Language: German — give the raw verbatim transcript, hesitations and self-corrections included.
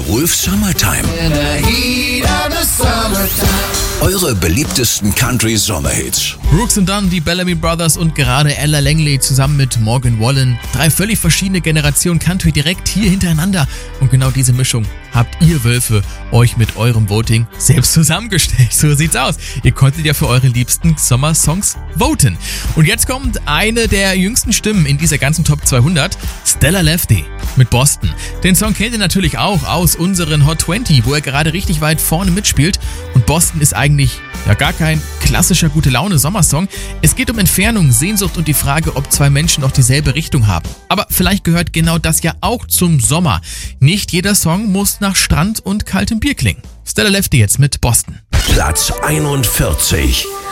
Wolf Summertime. Eure beliebtesten Country-Sommerhits. Brooks and Dunn, die Bellamy Brothers und gerade Ella Langley zusammen mit Morgan Wallen. Drei völlig verschiedene Generationen Country direkt hier hintereinander. Und genau diese Mischung habt ihr Wölfe euch mit eurem Voting selbst zusammengestellt. So sieht's aus. Ihr konntet ja für eure liebsten Sommersongs voten. Und jetzt kommt eine der jüngsten Stimmen in dieser ganzen Top zweihundert. Stella Lefty mit Boston. Den Song kennt ihr natürlich auch aus unseren Hot zwanzig, wo er gerade richtig weit vorne mitspielt. Und Boston ist eigentlich ja gar kein klassischer Gute-Laune-Sommersong. Es geht um Entfernung, Sehnsucht und die Frage, ob zwei Menschen auch dieselbe Richtung haben. Aber vielleicht gehört genau das ja auch zum Sommer. Nicht jeder Song muss nach Strand und kaltem Bier klingen. Stella Lefty jetzt mit Boston. Platz einundvierzig.